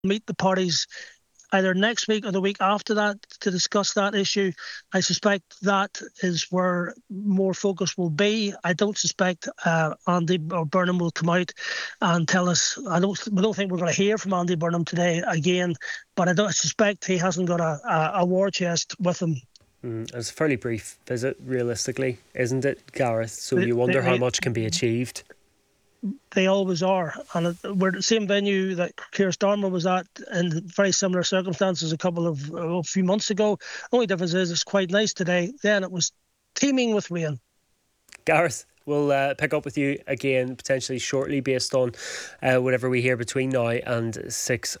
meet the parties either next week or the week after that to discuss that issue. I suspect that is where more focus will be. I don't suspect Andy or Burnham will come out and tell us. We don't think we're going to hear from Andy Burnham today again, but I suspect he hasn't got a war chest with him. It's a fairly brief visit, realistically, isn't it, Gareth? So They, you they, wonder how they, much can be achieved. they always are. And we're the same venue that Keir Starmer was at in very similar circumstances a few months ago. Only difference is it's quite nice today. Then it was teeming with rain. Gareth, we'll pick up with you again potentially shortly based on whatever we hear between now and 6